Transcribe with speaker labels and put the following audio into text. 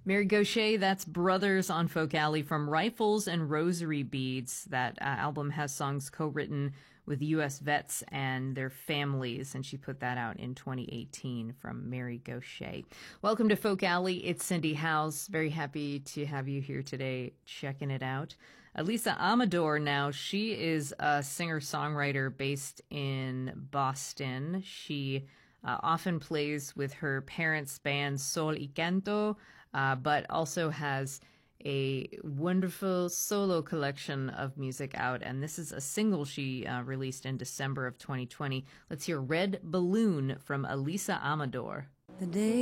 Speaker 1: Mary Gauthier, that's Brothers on Folk Alley from Rifles and Rosary Beads. That album has songs co-written with U.S. vets and their families, and she put that out in 2018 from Mary Gauthier. Welcome to Folk Alley. It's Cindy Howes. Very happy to have you here today checking it out. Elisa Amador now, she is a singer-songwriter based in Boston. She often plays with her parents' band Sol y Canto, but also has a wonderful solo collection of music out. And this is a single she released in December of 2020. Let's hear Red Balloon from Elisa Amador.
Speaker 2: The day